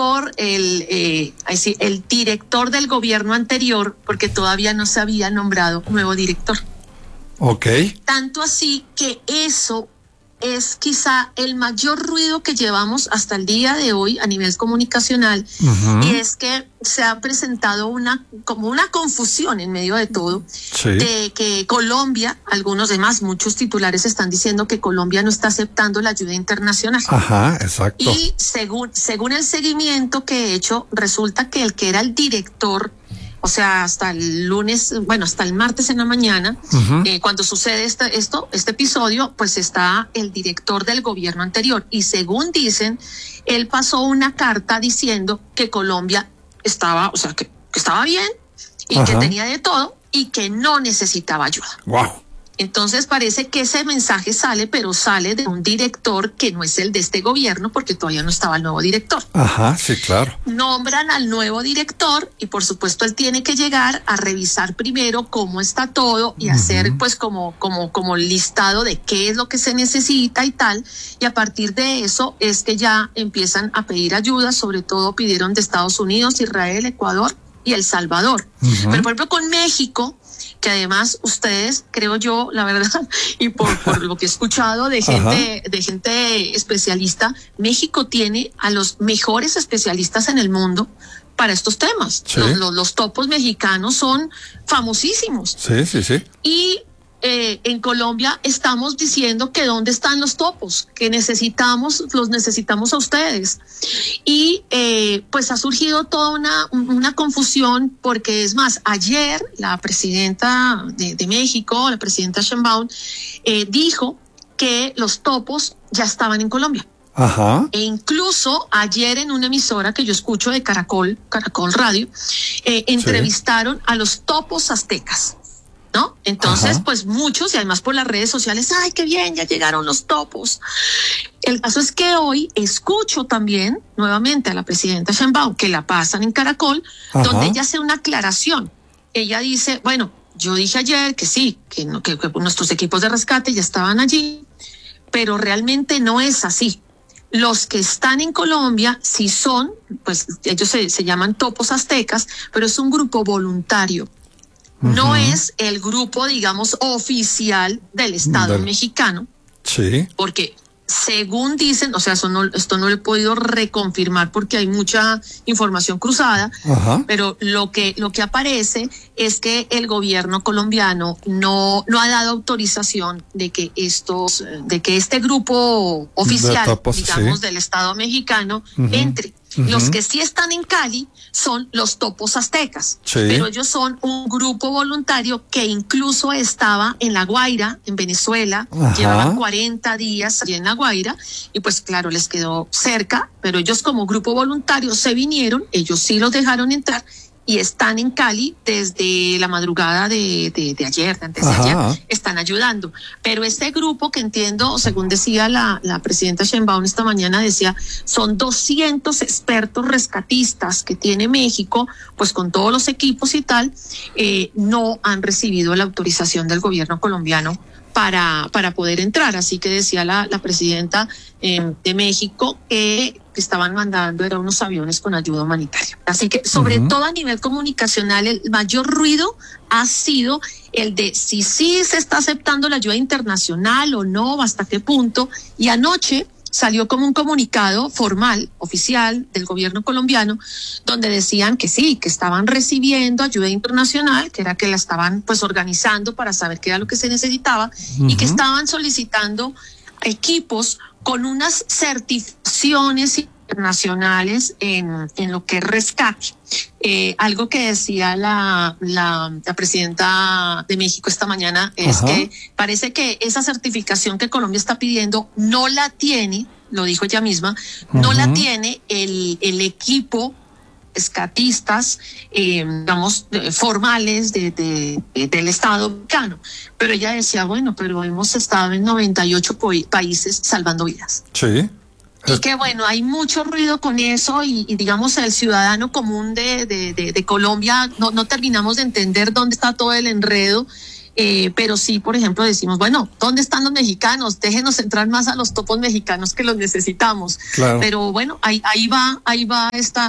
por el director del gobierno anterior, porque todavía no se había nombrado nuevo director. Ok. Tanto así que eso es quizá el mayor ruido que llevamos hasta el día de hoy a nivel comunicacional, y es que se ha presentado como una confusión en medio de todo, de que Colombia, muchos titulares están diciendo que Colombia no está aceptando la ayuda internacional. Ajá, exacto. Y según el seguimiento que he hecho, resulta que el que era el director, o sea, hasta el martes en la mañana, cuando sucede este episodio, pues está el director del gobierno anterior. Y según dicen, él pasó una carta diciendo que Colombia estaba bien y que tenía de todo y que no necesitaba ayuda. Wow. Entonces parece que ese mensaje sale, pero sale de un director que no es el de este gobierno, porque todavía no estaba el nuevo director. Ajá, sí, claro. Nombran al nuevo director y por supuesto él tiene que llegar a revisar primero cómo está todo y hacer pues como listado de qué es lo que se necesita y tal. Y a partir de eso es que ya empiezan a pedir ayuda, sobre todo pidieron de Estados Unidos, Israel, Ecuador y El Salvador. Pero por ejemplo con México, que además ustedes, creo yo, la verdad, y por lo que he escuchado de gente especialista, México tiene a los mejores especialistas en el mundo para estos temas. Sí. Los topos mexicanos son famosísimos. Sí. Y en Colombia estamos diciendo que dónde están los topos, que los necesitamos a ustedes. Y pues ha surgido toda una confusión, porque es más, ayer la presidenta de México, la presidenta Sheinbaum, dijo que los topos ya estaban en Colombia. Ajá. E incluso ayer en una emisora que yo escucho de Caracol Radio, entrevistaron a los topos aztecas, ¿no? Entonces, pues muchos, y además por las redes sociales, ¡ay, qué bien! Ya llegaron los topos. El caso es que hoy escucho también nuevamente a la presidenta Sheinbaum, que la pasan en Caracol, donde ella hace una aclaración. Ella dice, bueno, yo dije ayer que sí, que nuestros equipos de rescate ya estaban allí, pero realmente no es así. Los que están en Colombia sí son, pues ellos se llaman topos aztecas, pero es un grupo voluntario. No es el grupo, digamos, oficial del Estado mexicano. Sí. Porque según dicen, o sea, esto no lo he podido reconfirmar porque hay mucha información cruzada, pero lo que aparece es que el gobierno colombiano no ha dado autorización de que este grupo oficial, topos, digamos, del Estado mexicano entre. Los que sí están en Cali son los topos aztecas, pero ellos son un grupo voluntario que incluso estaba en La Guaira, en Venezuela, llevaban 40 días allí en La Guaira, y pues claro, les quedó cerca, pero ellos como grupo voluntario se vinieron, ellos sí los dejaron entrar, y están en Cali desde la madrugada de ayer, de antes de ayer, están ayudando. Pero este grupo que entiendo, según decía la presidenta Sheinbaum esta mañana, decía, son 200 expertos rescatistas que tiene México, pues con todos los equipos y tal, no han recibido la autorización del gobierno colombiano para poder entrar. Así que decía la presidenta de México que estaban mandando eran unos aviones con ayuda humanitaria. Así que sobre todo a nivel comunicacional el mayor ruido ha sido el de si sí se está aceptando la ayuda internacional o no, hasta qué punto. Y anoche salió como un comunicado formal, oficial del gobierno colombiano, donde decían que sí, que estaban recibiendo ayuda internacional, que era que la estaban pues organizando para saber qué era lo que se necesitaba, y que estaban solicitando equipos con unas certificaciones internacionales en lo que es rescate. Algo que decía la presidenta de México esta mañana es que parece que esa certificación que Colombia está pidiendo no la tiene, lo dijo ella misma, no la tiene el equipo rescatistas, digamos, formales del Estado mexicano. Pero ella decía, bueno, pero hemos estado en 98 países salvando vidas. Sí. Y que bueno, hay mucho ruido con eso y digamos el ciudadano común de Colombia no terminamos de entender dónde está todo el enredo. pero sí, por ejemplo, decimos, bueno, ¿dónde están los mexicanos? Déjenos entrar más a los topos mexicanos que los necesitamos. Claro. Pero bueno, ahí va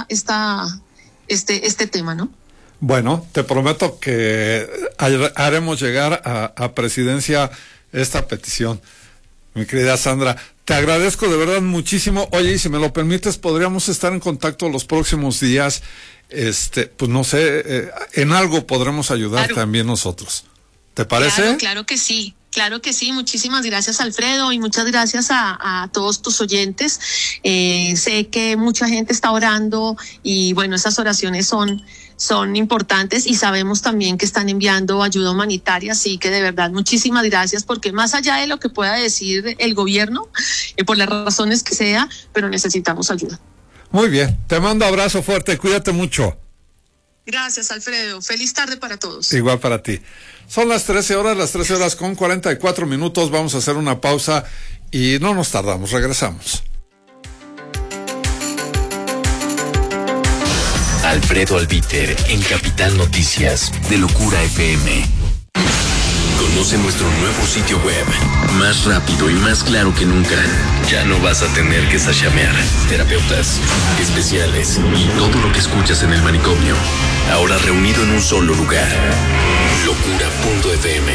este tema, ¿no? Bueno, te prometo que haremos llegar a presidencia esta petición, mi querida Sandra. Te agradezco de verdad muchísimo. Oye, y si me lo permites, podríamos estar en contacto los próximos días. Pues no sé, en algo podremos ayudar también nosotros. ¿Te parece? Claro que sí. Claro que sí, muchísimas gracias, Alfredo, y muchas gracias a todos tus oyentes. Sé que mucha gente está orando y bueno, esas oraciones son importantes y sabemos también que están enviando ayuda humanitaria, así que de verdad muchísimas gracias, porque más allá de lo que pueda decir el gobierno, por las razones que sea, pero necesitamos ayuda. Muy bien, te mando abrazo fuerte, cuídate mucho. Gracias, Alfredo. Feliz tarde para todos. Igual para ti. Son las 13 horas con 44 minutos. Vamos a hacer una pausa y no nos tardamos, regresamos. Alfredo Albiter en Capital Noticias de Locura FM. Conoce nuestro nuevo sitio web, más rápido y más claro que nunca. Ya no vas a tener que sashamear. Terapeutas, especiales y todo lo que escuchas en el manicomio, ahora reunido en un solo lugar. Locura.fm.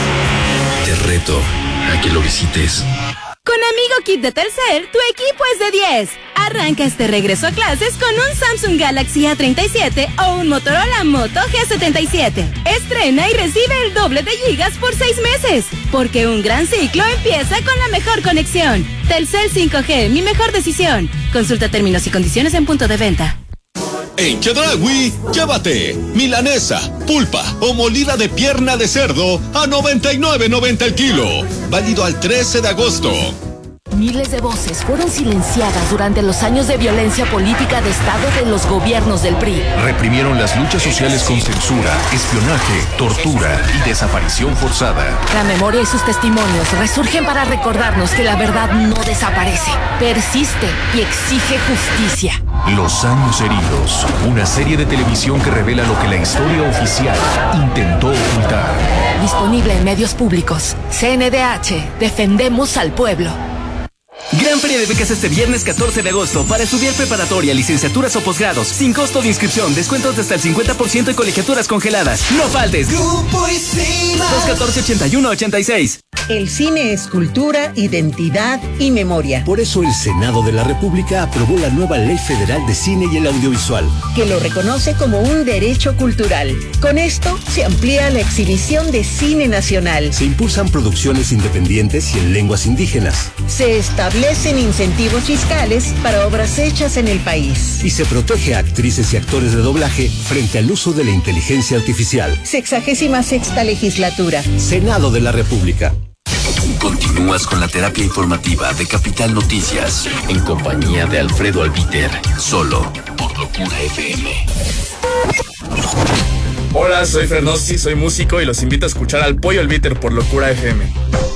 Te reto a que lo visites. Con Amigo Kit de Telcel, tu equipo es de 10. Arranca este regreso a clases con un Samsung Galaxy A37 o un Motorola Moto G77. Estrena y recibe el doble de gigas por 6 meses. Porque un gran ciclo empieza con la mejor conexión. Telcel 5G, mi mejor decisión. Consulta términos y condiciones en punto de venta. En Chedraui, llévate milanesa, pulpa o molida de pierna de cerdo a $99.90 el kilo. Válido al 13 de agosto. Miles de voces fueron silenciadas durante los años de violencia política de Estado de los gobiernos del PRI. Reprimieron las luchas sociales con censura, espionaje, tortura y desaparición forzada. La memoria y sus testimonios resurgen para recordarnos que la verdad no desaparece, persiste y exige justicia. Los años heridos, una serie de televisión que revela lo que la historia oficial intentó ocultar. Disponible en medios públicos. CNDH, defendemos al pueblo. Gran Feria de Becas este viernes 14 de agosto para estudiar preparatoria, licenciaturas o posgrados, sin costo de inscripción, descuentos de hasta el 50% y colegiaturas congeladas. ¡No faltes! Grupo ISIMA 214-8186. El cine es cultura, identidad y memoria. Por eso el Senado de la República aprobó la nueva Ley Federal de Cine y el Audiovisual, que lo reconoce como un derecho cultural. Con esto se amplía la exhibición de cine nacional. Se impulsan producciones independientes y en lenguas indígenas. Se establecen incentivos fiscales para obras hechas en el país. Y se protege a actrices y actores de doblaje frente al uso de la inteligencia artificial. 66ª legislatura. Senado de la República. Continúas con la terapia informativa de Capital Noticias en compañía de Alfredo Albiter, solo por Locura FM. Hola, soy Fernossi, soy músico y los invito a escuchar al Pollo Albiter por Locura FM.